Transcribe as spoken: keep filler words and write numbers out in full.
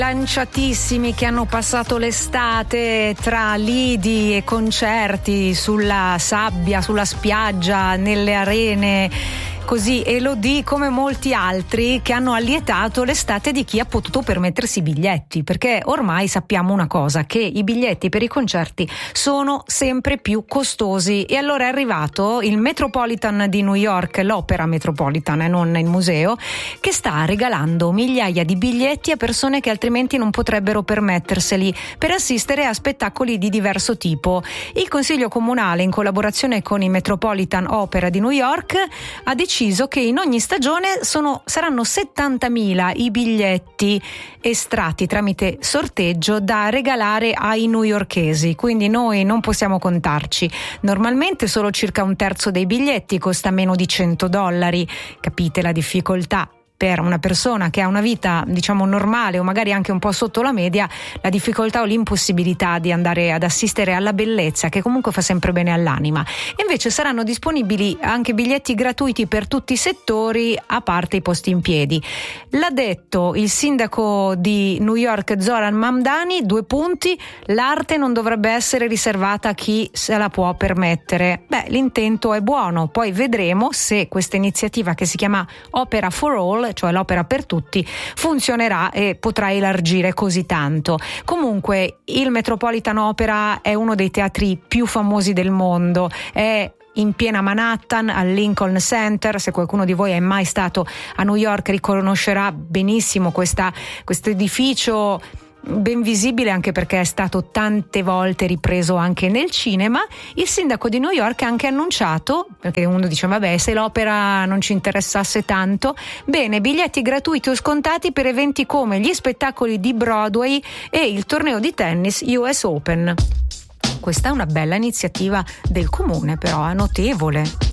Lanciatissimi che hanno passato l'estate tra lidi e concerti sulla sabbia, sulla spiaggia, nelle arene. Così Elodie, come molti altri che hanno allietato l'estate di chi ha potuto permettersi i biglietti, perché ormai sappiamo una cosa, che i biglietti per i concerti sono sempre più costosi, e allora è arrivato il Metropolitan di New York, l'Opera Metropolitan e non il museo, che sta regalando migliaia di biglietti a persone che altrimenti non potrebbero permetterseli per assistere a spettacoli di diverso tipo. Il Consiglio Comunale, in collaborazione con i Metropolitan Opera di New York, ha deciso che in ogni stagione sono, saranno settantamila i biglietti estratti tramite sorteggio da regalare ai newyorkesi, quindi noi non possiamo contarci. Normalmente solo circa un terzo dei biglietti costa meno di cento dollari, capite la difficoltà. Per una persona che ha una vita, diciamo, normale o magari anche un po' sotto la media, la difficoltà o l'impossibilità di andare ad assistere alla bellezza, che comunque fa sempre bene all'anima. E invece saranno disponibili anche biglietti gratuiti per tutti i settori, a parte i posti in piedi. L'ha detto il sindaco di New York, Zoran Mamdani, due punti: l'arte non dovrebbe essere riservata a chi se la può permettere. Beh, l'intento è buono, poi vedremo se questa iniziativa, che si chiama Opera for All, cioè l'opera per tutti, funzionerà e potrà elargire così tanto. Comunque il Metropolitan Opera è uno dei teatri più famosi del mondo, è in piena Manhattan, al Lincoln Center. Se qualcuno di voi è mai stato a New York riconoscerà benissimo questa, questo edificio ben visibile, anche perché è stato tante volte ripreso anche nel cinema. Il sindaco di New York ha anche annunciato, perché uno dice vabbè, se l'opera non ci interessasse tanto, bene, biglietti gratuiti o scontati per eventi come gli spettacoli di Broadway e il torneo di tennis U S Open. Questa è una bella iniziativa del comune, però è notevole.